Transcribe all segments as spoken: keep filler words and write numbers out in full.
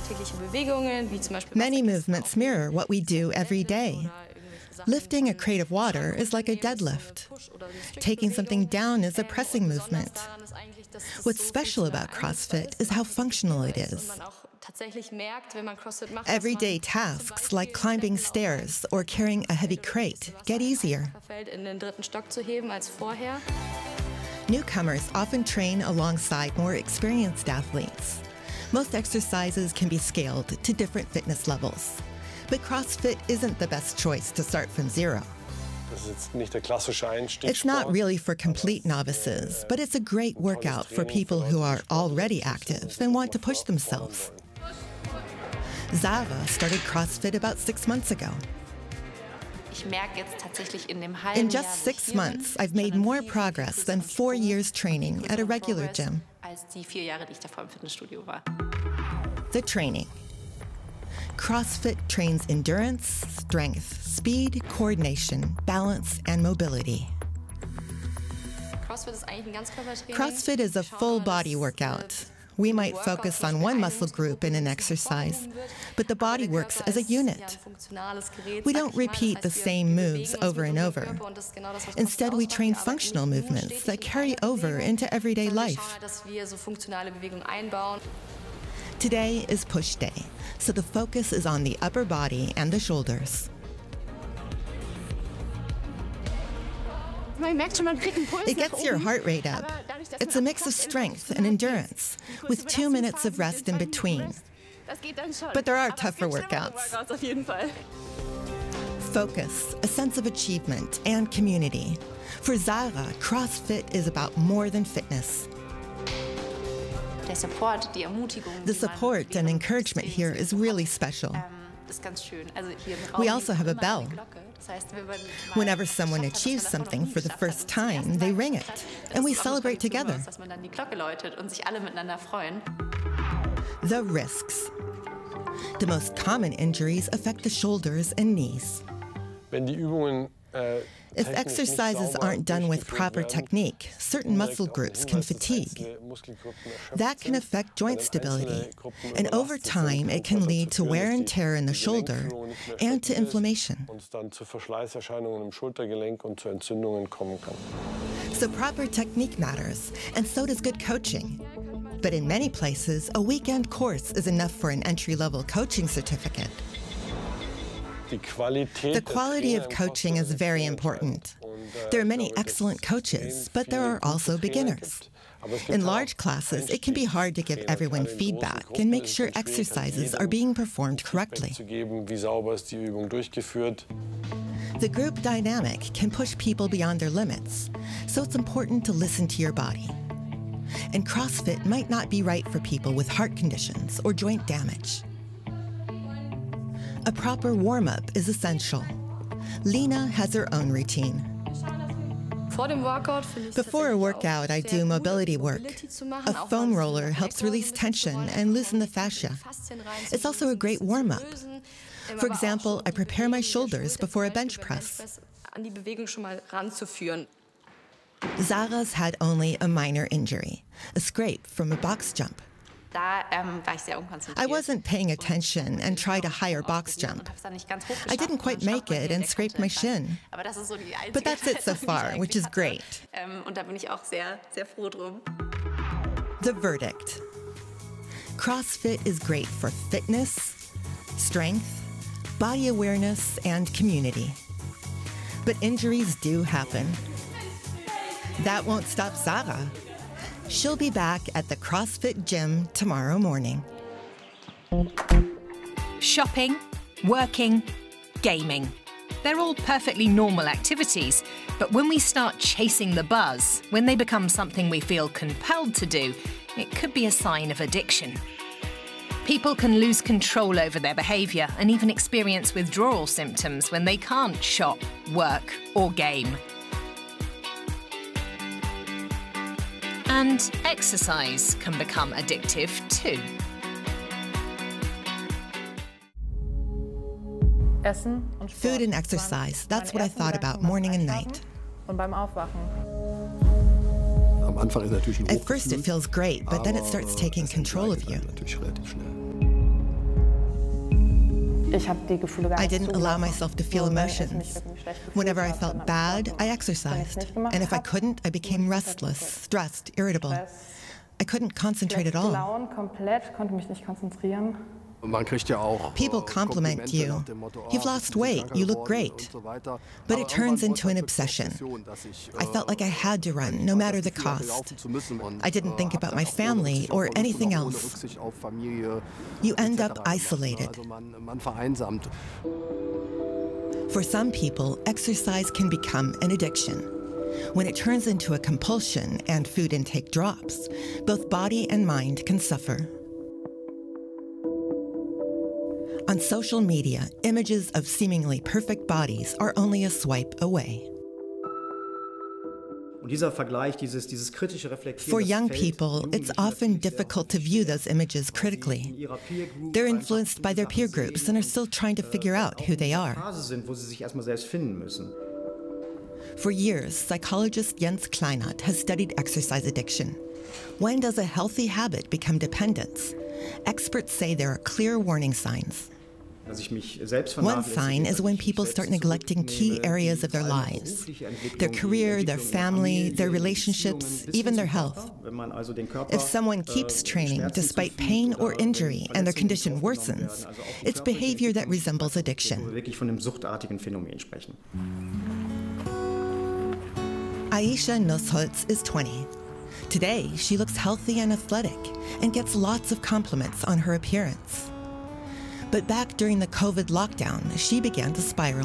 Many movements mirror what we do every day. Lifting a crate of water is like a deadlift. Taking something down is a pressing movement. What's special about CrossFit is how functional it is. Everyday tasks like climbing stairs or carrying a heavy crate get easier. Newcomers often train alongside more experienced athletes. Most exercises can be scaled to different fitness levels. But CrossFit isn't the best choice to start from zero. It's not really for complete novices, but it's a great workout for people who are already active and want to push themselves. Sarah started CrossFit about six months ago. In just six months, I've made more progress than four years training at a regular gym. The training. CrossFit trains endurance, strength, speed, coordination, balance, and mobility. CrossFit is a full body workout. We might focus on one muscle group in an exercise, but the body works as a unit. We don't repeat the same moves over and over. Instead, we train functional movements that carry over into everyday life. Today is push day, so the focus is on the upper body and the shoulders. It gets your heart rate up. It's a mix of strength and endurance, with two minutes of rest in between. But there are tougher workouts. Focus, a sense of achievement, and community. For Sarah, CrossFit is about more than fitness. The support and encouragement here is really special. We also have a bell. Whenever someone achieves something for the first time, they ring it, and we celebrate together. The risks. The most common injuries affect the shoulders and knees. If exercises aren't done with proper technique, certain muscle groups can fatigue. That can affect joint stability, and over time it can lead to wear and tear in the shoulder and to inflammation. So proper technique matters, and so does good coaching. But in many places, a weekend course is enough for an entry-level coaching certificate. The quality of coaching is very important. There are many excellent coaches, but there are also beginners. In large classes, it can be hard to give everyone feedback and make sure exercises are being performed correctly. The group dynamic can push people beyond their limits, so it's important to listen to your body. And CrossFit might not be right for people with heart conditions or joint damage. A proper warm-up is essential. Lena has her own routine. Before a workout, I do mobility work. A foam roller helps release tension and loosen the fascia. It's also a great warm-up. For example, I prepare my shoulders before a bench press. Sarah's had only a minor injury, a scrape from a box jump. I wasn't paying attention and tried a higher box jump. I didn't quite make it and scraped my shin. But that's it so far, which is great. The verdict. CrossFit is great for fitness, strength, body awareness, and community. But injuries do happen. That won't stop Sarah. She'll be back at the CrossFit gym tomorrow morning. Shopping, working, gaming. They're all perfectly normal activities, but when we start chasing the buzz, when they become something we feel compelled to do, it could be a sign of addiction. People can lose control over their behaviour and even experience withdrawal symptoms when they can't shop, work, or game. And exercise can become addictive too. Food and exercise, that's what I thought about morning and night. At first it feels great, but then it starts taking control of you. I didn't allow myself to feel emotions. Whenever I felt bad, I exercised. And if I couldn't, I became restless, stressed, irritable. I couldn't concentrate at all. People compliment you. You've lost weight, you look great. But it turns into an obsession. I felt like I had to run, no matter the cost. I didn't think about my family or anything else. You end up isolated. For some people, exercise can become an addiction. When it turns into a compulsion and food intake drops, both body and mind can suffer. On social media, images of seemingly perfect bodies are only a swipe away. For young people, it's often difficult to view those images critically. They're influenced by their peer groups and are still trying to figure out who they are. For years, psychologist Jens Kleinert has studied exercise addiction. When does a healthy habit become dependence? Experts say there are clear warning signs. One sign is when people start neglecting key areas of their lives, their career, their family, their relationships, even their health. If someone keeps training despite pain or injury and their condition worsens, it's behavior that resembles addiction. Aisha Nussholz is twenty. Today, she looks healthy and athletic and gets lots of compliments on her appearance. But back during the COVID lockdown, she began to spiral.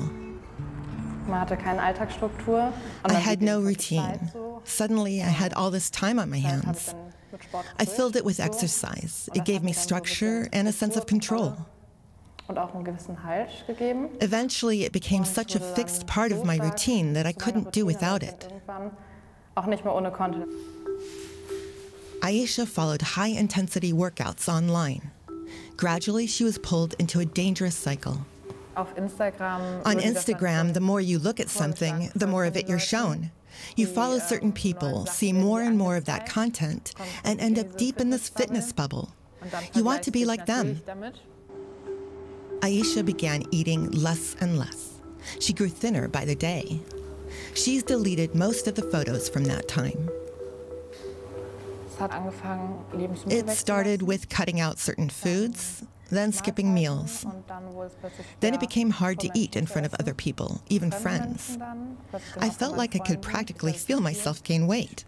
I had no routine. Suddenly, I had all this time on my hands. I filled it with exercise. It gave me structure and a sense of control. Eventually, it became such a fixed part of my routine that I couldn't do without it. Aisha followed high-intensity workouts online. Gradually, she was pulled into a dangerous cycle. On Instagram, the more you look at something, the more of it you're shown. You follow certain people, see more and more of that content, and end up deep in this fitness bubble. You want to be like them. Aisha began eating less and less. She grew thinner by the day. She's deleted most of the photos from that time. It started with cutting out certain foods, then skipping meals. Then it became hard to eat in front of other people, even friends. I felt like I could practically feel myself gain weight.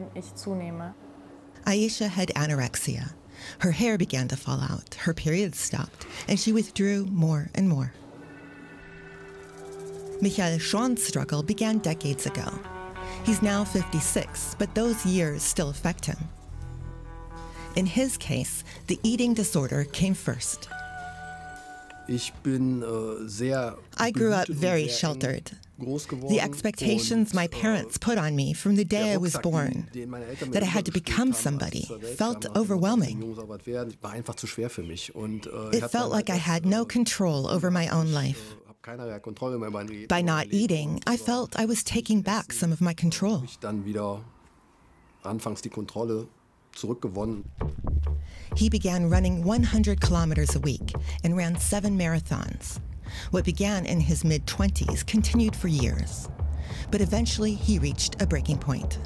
Aisha had anorexia. Her hair began to fall out, her periods stopped, and she withdrew more and more. Michael Schwan's struggle began decades ago. He's now fifty-six, but those years still affect him. In his case, the eating disorder came first. I grew up very sheltered. The expectations my parents put on me from the day I was born, that I had to become somebody, felt overwhelming. It felt like I had no control over my own life. By not eating, I felt I was taking back some of my control. He began running one hundred kilometers a week and ran seven marathons. What began in his mid-twenties continued for years. But eventually he reached a breaking point.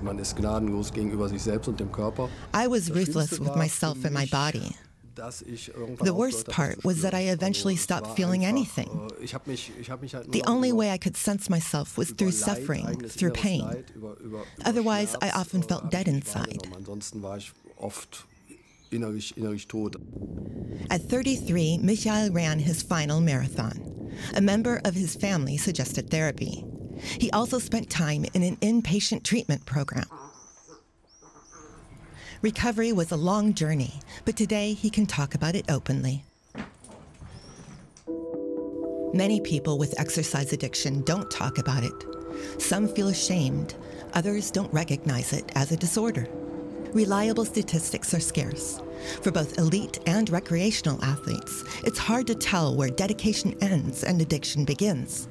I was ruthless with myself and my body. The worst part was that I eventually stopped feeling anything. The only way I could sense myself was through suffering, through pain. Otherwise, I often felt dead inside. At thirty-three, Michael ran his final marathon. A member of his family suggested therapy. He also spent time in an inpatient treatment program. Recovery was a long journey, but today he can talk about it openly. Many people with exercise addiction don't talk about it. Some feel ashamed, others don't recognize it as a disorder. Reliable statistics are scarce. For both elite and recreational athletes, it's hard to tell where dedication ends and addiction begins.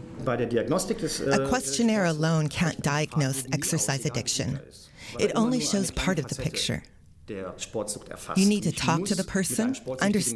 A questionnaire alone can't diagnose exercise addiction. It only shows part of the picture. You need to talk to the person, understand